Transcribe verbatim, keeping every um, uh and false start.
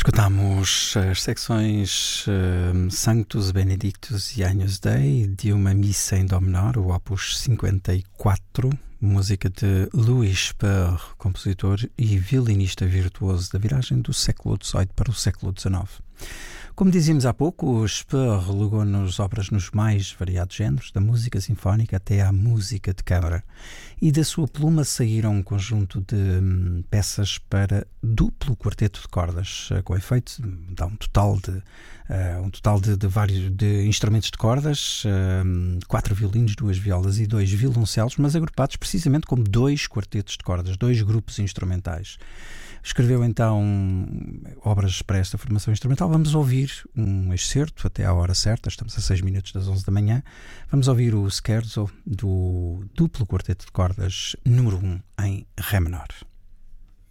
Escutamos as secções uh, Sanctus, Benedictus e Agnus Dei de uma missa em Dó menor, o Opus cinquenta e quatro, música de Louis Spohr, compositor e violinista virtuoso da viragem do século dezoito para o século dezenove. Como dizíamos há pouco, o Spohr legou-nos obras nos mais variados géneros, da música sinfónica até à música de câmara. E da sua pluma saíram um conjunto de hum, peças para duplo quarteto de cordas, com efeito, dá um total de, uh, um total de, de vários de instrumentos de cordas, uh, quatro violinos, duas violas e dois violoncelos, mas agrupados precisamente como dois quartetos de cordas, dois grupos instrumentais. Escreveu então obras para esta formação instrumental. Vamos ouvir um excerto até à hora certa, estamos a seis minutos das onze da manhã. Vamos ouvir o Scherzo do duplo quarteto de cordas número um em Ré menor.